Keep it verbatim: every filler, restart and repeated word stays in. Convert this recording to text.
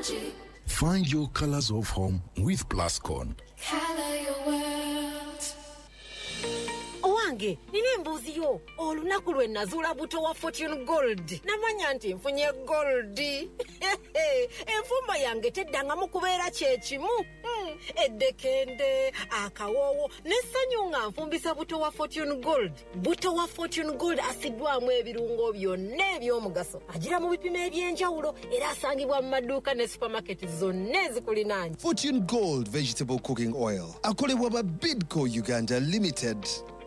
Magic. Find your colors of home with Plascon. Color your world. Owange, nine mbuzi yo. Olunaku lwe nazula buto wa Fortune Gold. Namanya nti nfunye gold. Enfumba yange teddanga mu kubeera kyekimu. Hmm. Eddekende, akawowo, n'essanyu nga nfumbisa buto wa Fortune Gold. Buto wa Fortune Gold asiddwamu ebirungo byonna eby'omugaso. Agira mu bipimo eby'enjawulo era asangibwa mu maduuka ne supermarket zonna ezikulinaanye. Fortune Gold Vegetable Cooking Oil. Akolebwa ba Bidco Uganda Limited.